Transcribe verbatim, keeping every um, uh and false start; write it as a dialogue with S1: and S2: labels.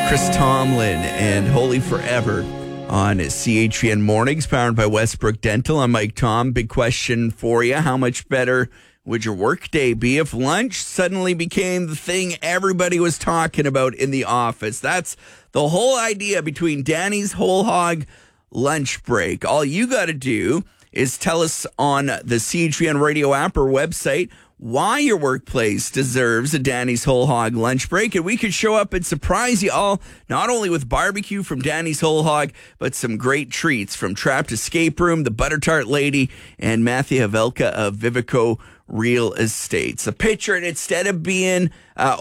S1: Chris Tomlin and Holy Forever on C H V N Mornings, powered by Westbrook Dental. I'm Mike Tom. Big question for you. How much better would your workday be if lunch suddenly became the thing everybody was talking about in the office? That's the whole idea between Danny's Whole Hog lunch break. All you got to do is tell us on the C H V N radio app or website why your workplace deserves a Danny's Whole Hog lunch break, and we could show up and surprise you all, not only with barbecue from Danny's Whole Hog, but some great treats from Trapped Escape Room, the Butter Tart Lady, and Matthew Havelka of Vivico Real Estates. A picture, and instead of being uh,